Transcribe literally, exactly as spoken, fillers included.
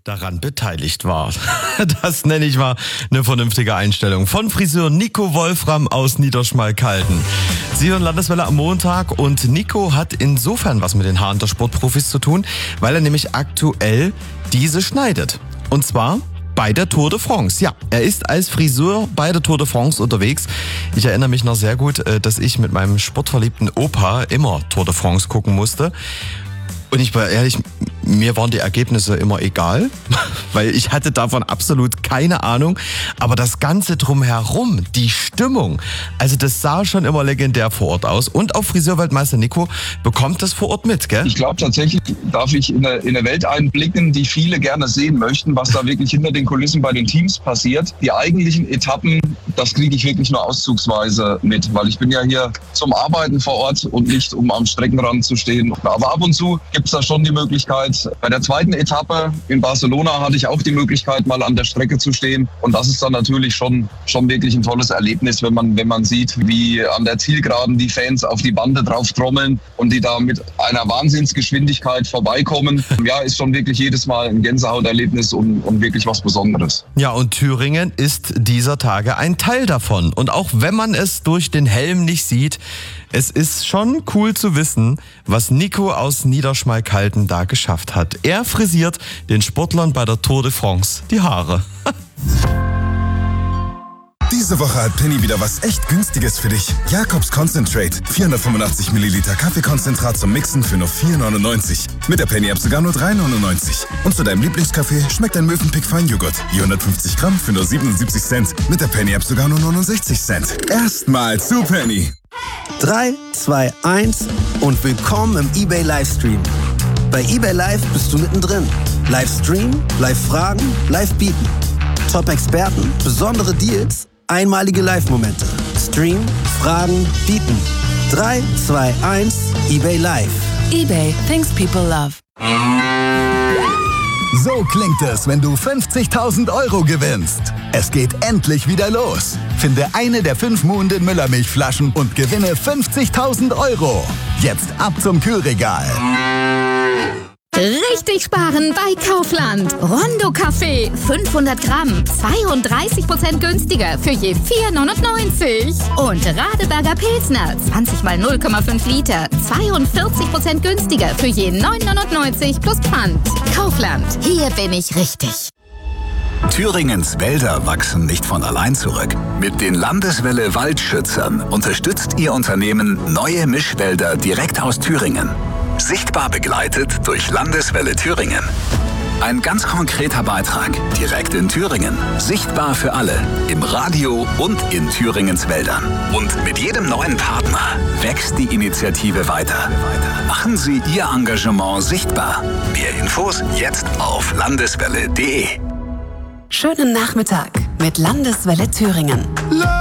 daran beteiligt war. Das nenne ich mal eine vernünftige Einstellung. Von Friseur Nico Wolfram aus Niederschmalkalden. Sie hören Landeswelle am Montag und Nico hat insofern was mit den Haaren der Sportprofis zu tun, weil er nämlich aktuell diese schneidet. Und zwar bei der Tour de France. Ja, er ist als Friseur bei der Tour de France unterwegs. Ich erinnere mich noch sehr gut, dass ich mit meinem sportverliebten Opa immer Tour de France gucken musste. Und ich war ehrlich, mir waren die Ergebnisse immer egal, weil ich hatte davon absolut keine Ahnung. Aber das Ganze drumherum, die Stimmung, also das sah schon immer legendär vor Ort aus. Und auch Friseurweltmeister Nico bekommt das vor Ort mit, gell? Ich glaube tatsächlich, darf ich in eine, in eine Welt einblicken, die viele gerne sehen möchten, was da wirklich hinter den Kulissen bei den Teams passiert. Die eigentlichen Etappen, das kriege ich wirklich nur auszugsweise mit, weil ich bin ja hier zum Arbeiten vor Ort und nicht, um am Streckenrand zu stehen. Aber ab und zu gibt es da schon die Möglichkeit. Bei der zweiten Etappe in Barcelona hatte ich auch die Möglichkeit, mal an der Strecke zu stehen. Und das ist dann natürlich schon, schon wirklich ein tolles Erlebnis, wenn man, wenn man sieht, wie an der Zielgeraden die Fans auf die Bande drauf trommeln und die da mit einer Wahnsinnsgeschwindigkeit vorbeikommen. Ja, ist schon wirklich jedes Mal ein Gänsehauterlebnis und, und wirklich was Besonderes. Ja, und Thüringen ist dieser Tage ein Teil davon. Und auch wenn man es durch den Helm nicht sieht, es ist schon cool zu wissen, was Nico aus Niederschmalkalden da geschafft hat. Er frisiert den Sportlern bei der Tour de France die Haare. Diese Woche hat Penny wieder was echt Günstiges für dich. Jakobs Concentrate. vierhundertfünfundachtzig Milliliter Kaffeekonzentrat zum Mixen für nur vier neunundneunzig. Mit der Penny-App sogar nur drei neunundneunzig. Und zu deinem Lieblingskaffee schmeckt ein Mövenpick Feinjoghurt. vierhundertfünfzig Gramm für nur siebenundsiebzig Cent. Mit der Penny-App sogar nur neunundsechzig Cent. Erstmal zu Penny. drei, zwei, eins und willkommen im eBay Livestream. Bei eBay Live bist du mittendrin. Livestream, Live-Fragen, Live-Bieten. Top-Experten, besondere Deals, einmalige Live-Momente. Stream, Fragen, Bieten. drei, zwei, eins, eBay Live. eBay, things people love. So klingt es, wenn du fünfzigtausend Euro gewinnst. Es geht endlich wieder los. Finde eine der fünf Muhnden Müllermilchflaschen und gewinne fünfzigtausend Euro. Jetzt ab zum Kühlregal. Richtig sparen bei Kaufland. Rondo-Kaffee, fünfhundert Gramm, zweiunddreißig Prozent günstiger für je vier neunundneunzig. Und Radeberger Pilsner, zwanzig mal null Komma fünf Liter, zweiundvierzig Prozent günstiger für je neun neunundneunzig plus Pfand. Kaufland, hier bin ich richtig. Thüringens Wälder wachsen nicht von allein zurück. Mit den Landeswelle Waldschützern unterstützt Ihr Unternehmen neue Mischwälder direkt aus Thüringen. Sichtbar begleitet durch Landeswelle Thüringen. Ein ganz konkreter Beitrag direkt in Thüringen. Sichtbar für alle. Im Radio und in Thüringens Wäldern. Und mit jedem neuen Partner wächst die Initiative weiter. Machen Sie Ihr Engagement sichtbar. Mehr Infos jetzt auf landeswelle punkt de. Schönen Nachmittag mit Landeswelle Thüringen.